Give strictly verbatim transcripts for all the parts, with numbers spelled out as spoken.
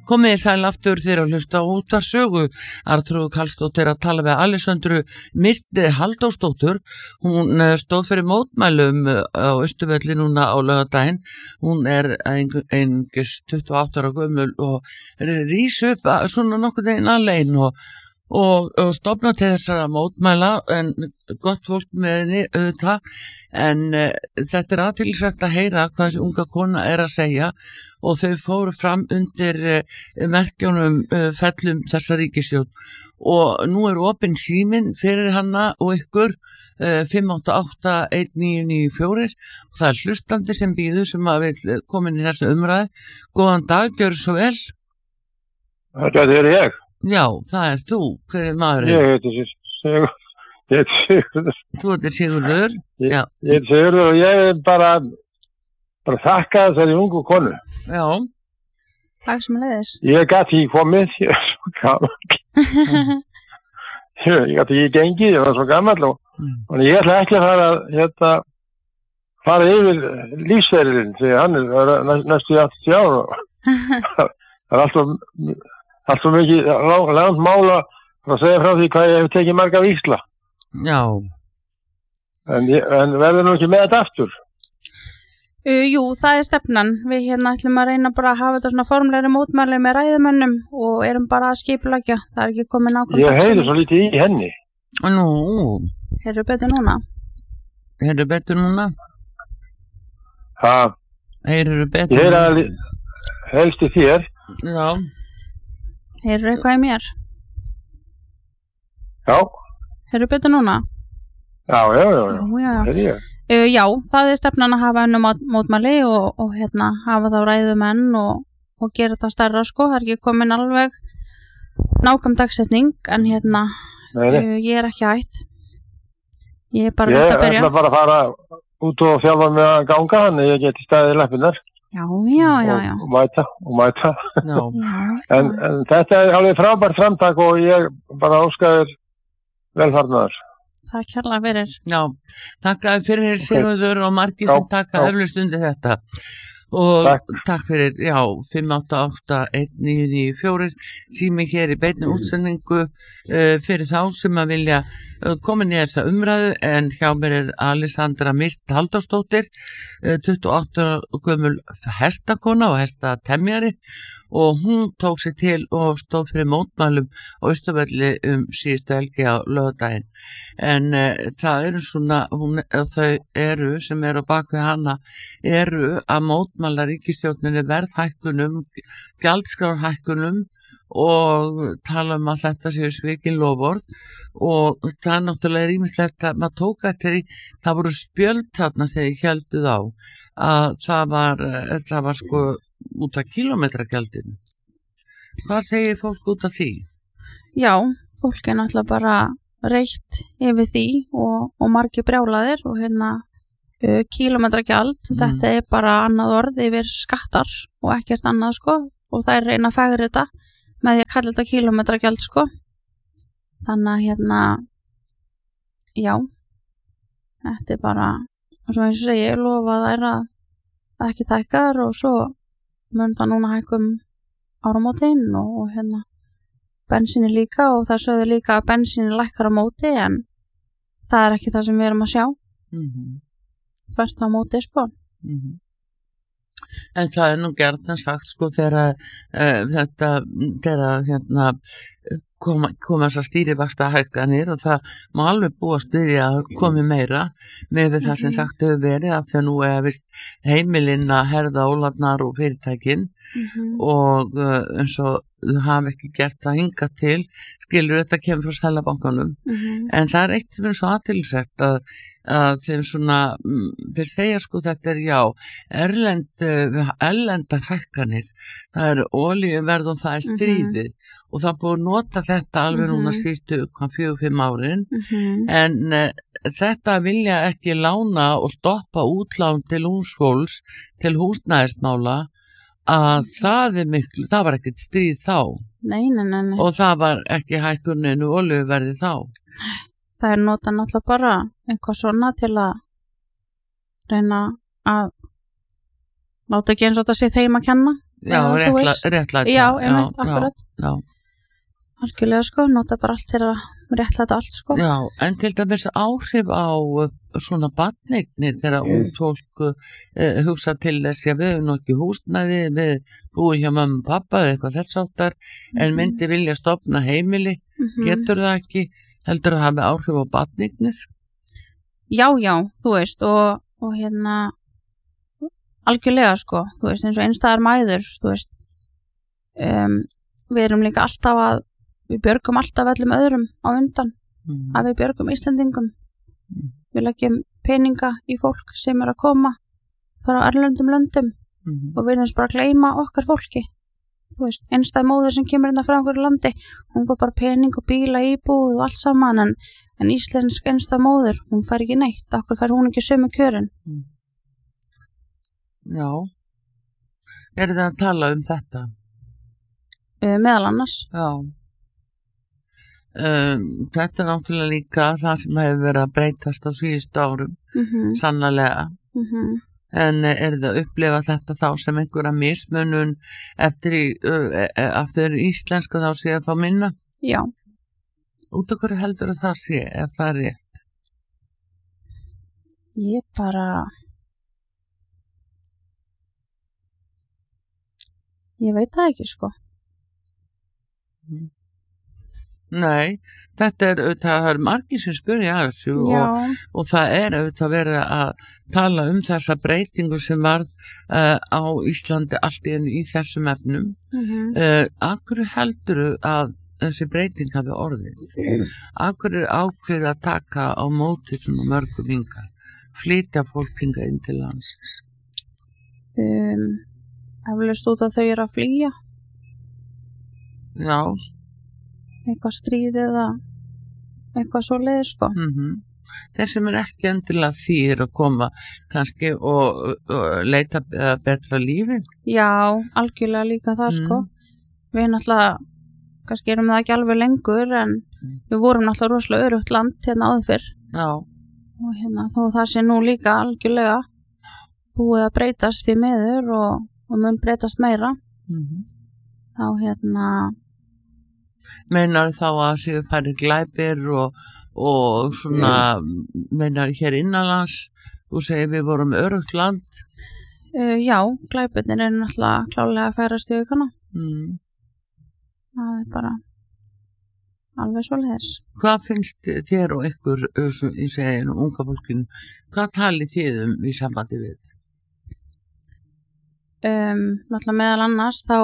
Komið í sæl aftur þeirra að hlusta á Útvarpssögu. Arnþrúður Karlsdóttir að tala við Alessandru Mist Halldórsdóttir. Hún stóð fyrir mótmælum á Austurvelli núna á laugardaginn. Hún er einungis tuttugu og átta ára gömul og rís upp svona nokkuð einn alein og Og, og stofna til þessara mótmæla en gott fólk með henni auðvitað en uh, þetta er athyglisvert að heyra hvað þessi unga kona er að segja og þau fóru fram undir uh, merkjónum uh, fellum þessa ríkisstjórn og nú er opinn síminn fyrir hana og ykkur uh, fimm átta átta einn níu níu fjögur og það er hlustandi sem býður sem að vil komin í þessu umræðu. Góðan dag, gjörðu svo vel. Þetta er ég. Já, það er þú, hver er maðurinn? Ég heiti Sigurður. Ég heiti Sigurður. Þú heitir Sigurður? Já. Ég heiti Sigurður og ég er bara, bara þakka þessari ungu konu. Já. Takk sem leiðis. Ég gæti ekki komið, ég er svo gammal. Ég gæti ekki gengið, ég var svo gammal og, mm. og ég ætla ekki að fara, hérna, fara yfir lífsferilinn, því hann er næstu áttatíu ára og það er alltaf... Allt svo mikið langt mála að segja frá því hvað ég hef tekið marga vísla. Já. En, en verður nú ekki með þetta aftur? Uh, jú, það er stefnan. Við hérna ætlum að reyna bara að hafa þetta svona formlegri mótmæli með ræðumönnum og erum bara að skipuleggja. Það er ekki komið nákvæmt. Ég heyri svo lítið í henni. Nú. Heyrðu betur núna? Heyrðu betur núna? Ha? Heyrðu betur núna? Ég heyri að helst í þér. Já. Heyrðu eitthvað í mér? Já. Heyrðu betur núna? Já, já, já. Já, já. Heyrðu ég. Uh, já, það er stefnan að hafa önnum mótmæli og, og hérna hafa þá ræðumenn og, og gera þetta stærra sko. Það er ekki komin alveg nákvæm dagsetning en hérna uh, ég er ekki hætt. Ég er bara rétt að byrja. Ég ætla bara að fara út og þjálfa með að ganga hann ég geti staðið í lappirnar. Já, já, já, já. Og, og mæta, og mæta. Já. en, en þetta er alveg frábært framtak og ég bara óskaður velfarnaður. Það er kærlega fyrir. Já, þakkaði fyrir okay. Sigurður og margir sem taka eflust undir þetta. Og takk, takk fyrir, já, fimm átta átta einn níu níu fjögur sími hér í beinni útsendingu uh, fyrir þá sem að vilja uh, komin í þessa umræðu en hjá mér er Alessandra Mist Halldórsdóttir, uh, tuttugu og átta ára gömul hestakona og hestatemjari og hún tók sér til og stóð fyrir mótmælum á Austurvelli um síðustu helgi á laugardaginn. En uh, það eru svona, hún, þau eru sem eru á bakvið hana, eru að mótmæla ríkisstjórninni verðhækkunum, gjaldskrárhækkunum og tala um að þetta séu svikin loforð og það er náttúrulega ýmislegt að maður tók eftir í, það voru spjöld þarna þegar ég hélduð á að það var, það var sko út af kílómetragjaldinu. Hvað segir fólk út af því? Já, fólk er náttúrulega bara reitt yfir því og, og margir brjálaðir og hérna uh, kílómetragjald, mm. þetta er bara annað orð yfir skattar og ekkert annað sko og það er reyna að fegra þetta með því að kalla þetta kílómetragjald sko. Þannig að hérna já, þetta er bara eins og ég segi, ég lofa að það er að það ekki tækkar og svo mun það núna hækkum áramótin og, og hérna bensinni líka og það sögðu líka að bensinni lækkar á móti en það er ekki það sem við erum að sjá. Mm-hmm. Þvert á móti sko. Mm-hmm. En það er nú gjarnan sagt sko þegar uh, þetta þegar hérna koma, koma þessar stýrivaxta hækkanir og það má alveg búast við að komi meira með við það sem sagt hefur verið af því að nú er vist heimilinn að herða ólarnar og fyrirtækin mm-hmm. og uh, eins og þau hafa ekki gert það hingað til skilur þetta kemur frá Seðlabankanum mm-hmm. en það er eitt sem er svo athyglisvert að, að þeim svona þeir segja sko þetta er já erlend, erlendar hækkanir það er olíuverð og það er stríðið mm-hmm. og það búið að nota þetta alveg mm-hmm. núna sístu hvað fjögur fimm árin mm-hmm. en uh, þetta vilja ekki lána og stoppa útlán til húsfólks til húsnæðismála að það er miklu, það var ekkert stríð þá nei, nei, nei, nei. og það var ekki hækkuninu olíuverði þá. Það er nota náttúrulega bara eitthvað svona til að reyna að láta ekki eins og þetta sé þeim að kenna Já, réttla, réttlæta. Já, einmitt, akkurat. Já, já. Algjörlega sko, nota bara allt til að réttlæta allt sko. Já, en til dæmis áhrif á svona barneignir þegar ung fólk uh, hugsa til þess að við erum ekki húsnæði, við búum hjá mamma og pappa eða eitthvað þess áttar, mm-hmm. en myndi vilja stofna heimili, mm-hmm. getur það ekki, heldur að hafa áhrif á barneignir? Já, já, þú veist, og, og hérna, algjörlega sko, þú veist, eins og einstæðar mæður, þú veist, um, við erum líka alltaf að, við björgum alltaf öllum öðrum á undan, mm. að við björgum Íslendingum. Mm. Við leggjum peninga í fólk sem er að koma frá erlendum löndum mm. og við erum bara að gleyma okkar fólki. Þú veist, einstæð móður sem kemur inn frá einhverju landi, hún får bara pening og bíla, íbúð og allt saman, en, en íslensk einstæð móður, hún fær ekki neitt, okkur fær hún ekki sömu kjörin. Mm. Já, er það að tala um þetta? Uh, meðal annars. Já. Um, þetta er náttúrulega líka það sem hefur verið að breytast á síðustu árum, mm-hmm. sannarlega. Mm-hmm. En er það að upplifa þetta þá sem einhverja mismunun eftir, í, uh, eftir íslenska þá sé að fá minna? Já. Út af hverju heldur að það sé, ef það er rétt? Ég bara... Ég veit það ekki, sko. Mm. Nei, þetta er, það er margir sem spyrja að þessu og, og það er auðvitað verið að tala um þessa breytingu sem varð uh, á Íslandi allt í enn í þessum efnum. Mm-hmm. Uh, Akkur heldur að þessi breyting hafi orðið? Akkur er ákveðið að taka á móti svona mörgum hinga, flytja fólk hinga inn til landsins? Um, eflaust út að þau eru að flýja. Já. Eitthvað stríð eða eitthvað svo leiðir sko. Mm-hmm. Þeir sem er ekki endilega þýr að koma kannski og, og leita betra lífi. Já, algjörlega líka það mm. sko. Við náttúrulega, kannski erum það ekki alveg lengur en mm. við vorum náttúrulega rosalega örugt land hérna áður fyrr. Já. Og hérna þó það sé nú líka algjörlega búið að breytast því miður og, og mun breytast meira. Mm-hmm. Þá hérna... Meinar þá að séu færi glæpir og, og svona, mm. meinar hér innanlands, þú segir við vorum örugt land? Uh, já, glæpirnir er náttúrulega klálega að færast í aukana. Mm. Það er bara alveg svolítið. Hvað finnst þér og ykkur, ég segi nú unga fólkinu, hvað talið þið um í sambandi við? Um, náttúrulega meðal annars þá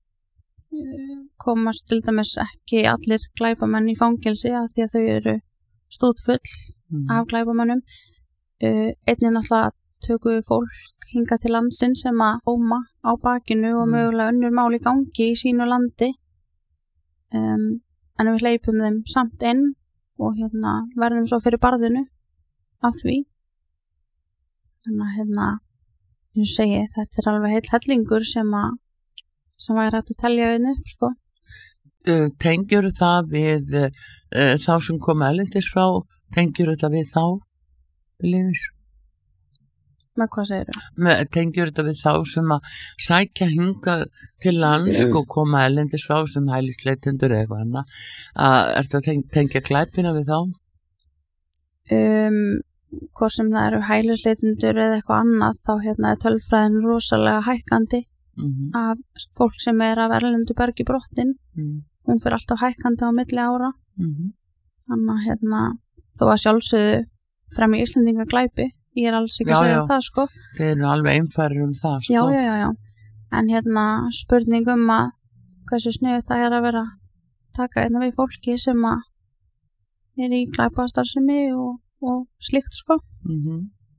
komast til dæmis ekki allir glæpamenn í fangelsi af því að þau eru stútfull mm. af glæpamennum. Uh, einnig náttúrulega tökum við fólk hinga til landsins sem að óma á bakinu og mm. mögulega önnur mál í gangi í sínu landi. Um, en við hleypum þeim samt inn og hérna verðum svo fyrir barðinu af því. Þannig að hérna, ég segi, þetta er alveg heill hellingur sem að sem væri hægt að telja einu upp, sko. Tengjur það við uh, þá sem koma erlendis frá, tengjur það við þá, Línis? Með hvað segir þú? Með, tengjur það við þá sem að sækja hinga til lands og koma erlendis frá sem hælisleitendur eða eitthvað annað. Er það teng, tengja glæpina við þá? Um, hvort sem það eru hælisleitendur eða eitthvað annað, þá hérna er tölfræðin rosalega hækkandi. Mm-hmm. af fólk sem er af erlendu bergi brottin mm. hún fyrir alltaf hækkandi á milli ára mm-hmm. þannig að hérna þó að sjálfsögðu frem í Íslendinga glæpi, ég er alls ekki já, að segja já. Það sko þeir eru alveg einfærir um það sko. já, já, já, já, en hérna spurning um að hversu sniðugt það er að vera taka einna við fólki sem að er í glæpastarfsemi og, og slíkt sko mhm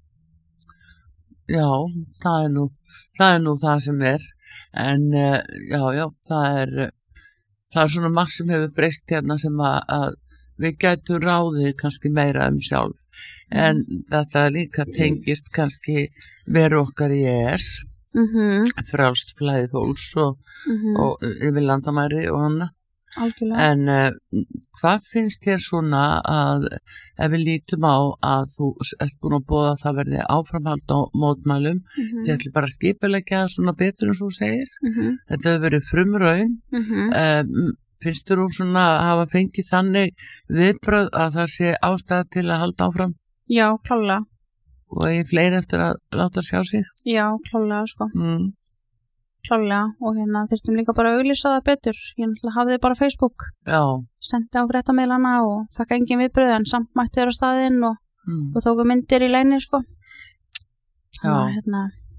Já, það er nú það er nú það sem er en uh, já, já, það er það er svona margt sem hefur breyst hérna sem að, að við gætum ráðið kannski meira um sjálf en mm. þetta líka tengist kannski veru okkar í E S mm-hmm. frálst flæði fólks og, mm-hmm. og yfir landamæri og hana Algjörlega. En uh, hvað finnst þér svona að ef við lítum á að þú ert búin að boða að það verði áframhald á mótmælum, Mm-hmm. þið ætli bara að skipuleggja svona betur en svo segir, Mm-hmm. þetta hefur verið frumraun, Mm-hmm. um, finnst þér hún svona að hafa fengið þannig viðbröð að það sé ástæða til að halda áfram Já, klálega. og eigi fleiri eftir að láta sjá sig? Já, klálega, sko. Mm. Klálega. Og hérna þyrstum líka bara að auglýsa það betur. Ég náttúrulega hafði bara Facebook. Já. Sendi á fréttamiðlana og fekk engin viðbröð en samt mætti þér á staðinn og, Mm. og tóku myndir í leini, sko. Já. Þannig að, hérna,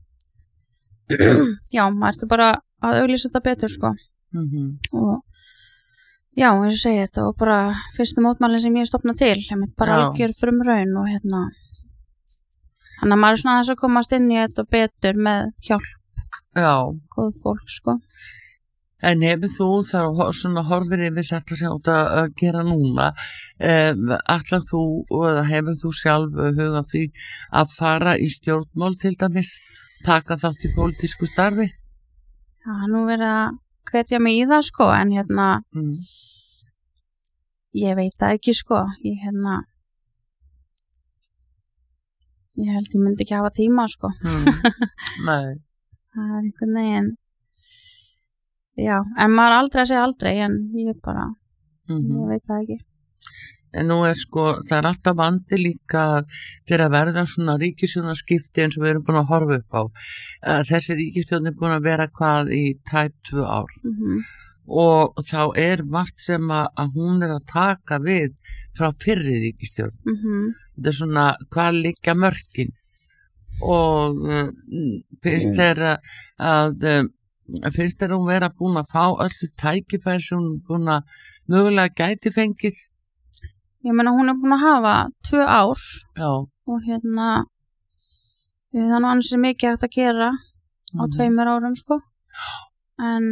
já, maður ertu bara að auglýsa það betur, sko. Mm-hmm. Og já, eins og segi þetta og bara fyrstu mótmælinn sem ég stofna til, ég bara Já. algjör frumraun og hérna, þannig að maður er svona aðeins að komast inn í þetta betur með hjálp Já. góð fólk, sko. En hefur þú þar svona horfir yfir þetta sem þú ert að gera núna, um, ætlar þú og hefur þú sjálf hugað því að fara í stjórnmál til dæmis, taka þátt í pólitísku starfi? Já, nú verið að hvetja mig í það, sko, en hérna, Mm. ég veit það ekki, sko, ég hérna, ég held ég myndi ekki hafa tíma, sko. Mm. Nei. Það er einhvern veginn, já, en maður er aldrei að segja aldrei, en ég bara, Mm-hmm. ég veit það ekki. En nú er sko, það er alltaf vandi líka til að verða svona ríkisstjórnarskipti eins og við erum búin að horfa upp á. Uh, þessi ríkisstjórn er búin að vera hvað í tæp tvö ár Mm-hmm. og þá er margt sem að, að hún er að taka við frá fyrri ríkisstjórn. Mm-hmm. Þetta er svona, hvað liggja mörkin? Og uh, finnst þér að, að um, finnst þér hún vera búin að fá öllu tækifæri sem hún er búin að mögulega gæti fengið? Ég meina hún er búin að hafa tvö ár Já. og hérna það er nú annars mikið hægt að gera á Mhm. tveimur árum, sko. En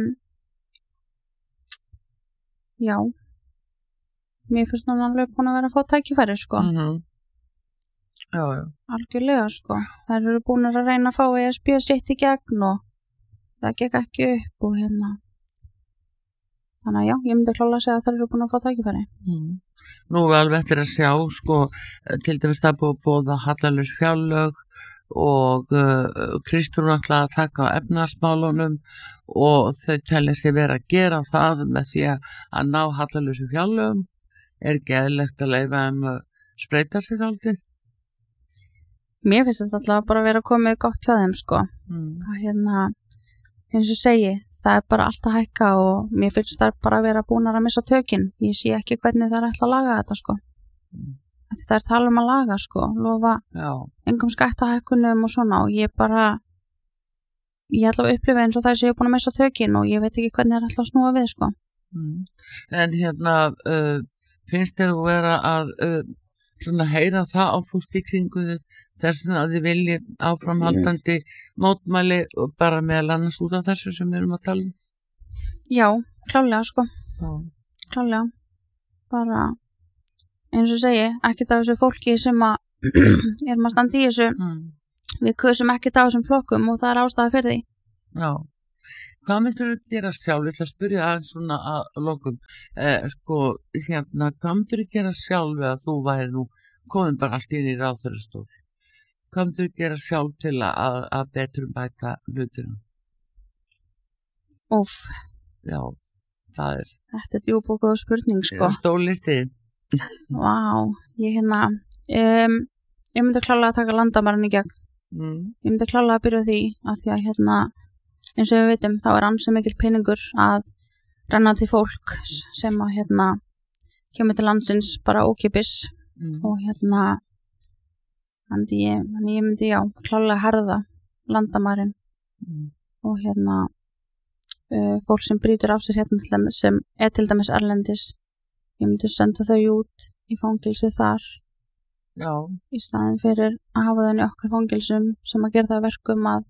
já, mér finnst hún alveg búin að vera að fá tækifæri, sko. Mm-hmm. Já, já. Algjörlega, sko. Þær eru búin að reyna að fá E S B sitt í gegn og það gekk ekki upp og hérna. Þannig að já, ég myndi klála að segja að þær eru búin að fá tækifæri. Mm. Nú er alveg eftir að sjá, sko, til dæmis það búið að bóða hallarlaus fjárlög og uh, Kristrún ætla að taka á efnahagsmálunum og þau telja sig vera að gera það með því að, að ná hallarlausu fjárlögum. Er ekki eðlilegt að leyfa þeim að spreita sig aldrei? Mér finnst þetta alltaf bara að vera komið gott hjá þeim, sko. Mm. Það hérna, eins og segi, það er bara allt að hækka og mér finnst það bara að vera búnar að missa tökin. Ég sé ekki hvernig það er ætla að laga þetta, sko. Mm. Það er tala um að laga, sko, lofa Já. engum skattahækkunum og svona og ég bara, ég ætla að upplifa eins og það séu búin að missa tökin og ég veit ekki hvernig það er ætla að snúa við, sko. Mm. En hérna, uh, finnst þér að vera að uh, svona heyra það á fólki kringu þess að þið vilji áframhaldandi mótmæli og bara meðal annars út af þessu sem við erum að tala um? Já, klálega, sko. Já. Klálega. Bara, eins og segi, ekkert af þessu fólki sem að erum að standa í þessu. Mm. Við kusum ekkert af þessum flokkum og það er ástæða fyrir því. Já. Hvað myndir þú gera sjálf? Ég ætla að spyrja aðeins svona að lokum. Eh, sko, hérna, hvað myndir þú gera sjálf eða þú væri nú komin bara allt inn í ráðherrastól? Hvað myndir þú gera sjálf til að, að betur bæta hlutina? Úf, Já, það er þetta er djúp og góð spurning, sko. stólisti. Vá, ég hérna, um, ég myndi klálega að taka landamæran í gegn. Mm. Ég myndi klálega að byrja á því að því að hérna, eins og við veitum, þá er ansið mikill peningur að renna til fólk sem að hérna kemur til landsins bara ókipis Mm. og hérna þannig ég, þannig ég myndi já klálega herða landamærin Mm. og hérna uh, fólk sem brýtur af sér hérna til dæmis, sem er til dæmis erlendis, ég myndi senda þau út í fangilsi þar Já. í staðin fyrir að hafa þau í okkar fangilsum sem að gera það að verkum að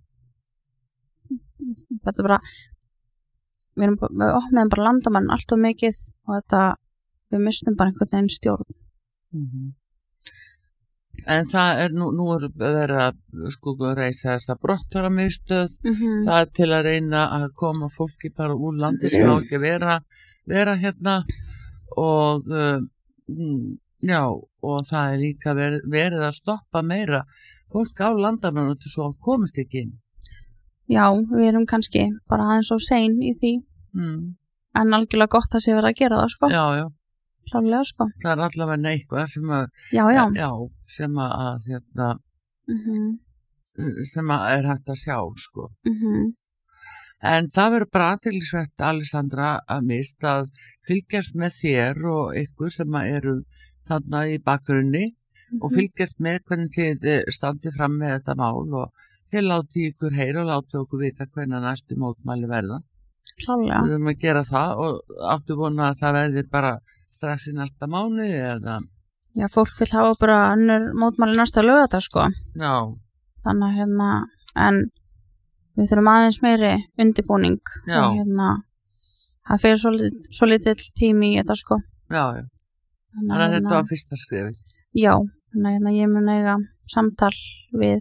þetta bara við, erum, við opnaðum bara landamærin allt of mikið og þetta við mistum bara einhvern veginn stjórn. Mm-hmm. En það er nú, nú er verið að sko reisa þessa brottfararmiðstöð. Mm-hmm. Það er til að reyna að koma fólki bara úr landi sem á ekki að vera vera hérna og uh, já, og það er líka verið, verið að stoppa meira fólk á landamærunum til svo að komast ekki inn. Já, við erum kannski bara aðeins of sein í því mm. en algjörlega gott að sé verið að gera það sko. Já, já. Klálega sko. Það er allavega eitthvað sem að já, já. Já, sem að hérna mm-hmm. sem að er hægt að sjá sko. Mm-hmm. En það verður bara athyglisvert, Alessandra, að mist að fylgjast með þér og ykkur sem að eru þarna í bakgrunni mm-hmm. og fylgjast með hvernig þið standið fram með þetta mál og þið láti ykkur heyra og láti okkur vita hvernig næstu mótmæli verða. Klálega. Við höfum að gera það og áttu vona að það verði bara strax í næsta mánuði eða... Já, fólk vil hafa bara önnur mótmæli næsta laugardag sko. Já. Þannig að hérna, en við þurfum aðeins meiri undirbúning já. Og hérna, það fyrir svo, svo lítill tími í þetta sko. Já, já. Þannig að hérna, þetta var fyrsta skrifið. Já, þannig að hérna, ég mun eiga samtal við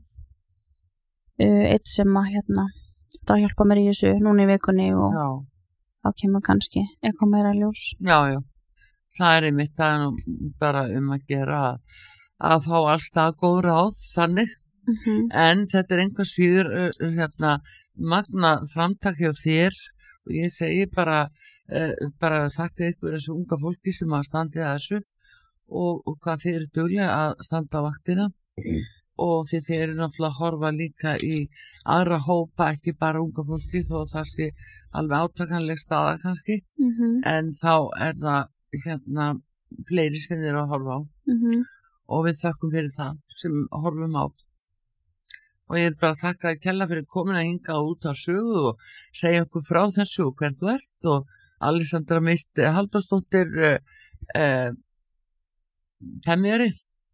uh, eitt sem að hérna, þetta að hjálpa mér í þessu núna í vikunni og já. Þá kemur kannski eitthvað meira ljós. Já, já. Það er einmitt að bara um að gera að, að fá allstað góð ráð þannig mm-hmm. en þetta er einhver síður uh, hérna, magna framtak hjá þér og ég segi bara, uh, bara þakka ykkur þessu unga fólki sem að standi að þessu og, og hvað þið eru duglega að standa á vaktina mm. og því þið eru náttúrulega að horfa líka í aðra hópa, ekki bara unga fólki þó það sé alveg átakanleg staða kannski mm-hmm. en þá er það hérna fleiri sem þeir að horfa á mm-hmm. og við þökkum fyrir það sem horfum á og ég er bara að þakka að kella fyrir komin að hinga út á sögu og segja okkur frá þessu og hver þú ert og Alessandra Mist Halldórsdóttir uh, uh, temjari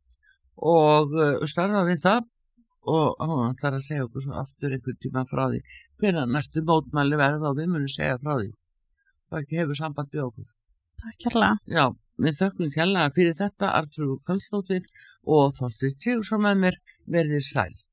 og uh, starfa við það og hún ætlar að segja okkur svo aftur einhvern tíma frá því hvernig næstu mótmæli verða og við munum segja frá því og ekki hefur samband við okkur. Takk kærlega. Já, við þökkum kærlega fyrir þetta Arnþrúður Karlsdóttir og Þorsteinn Sigurðsson með mér, verðið sæl.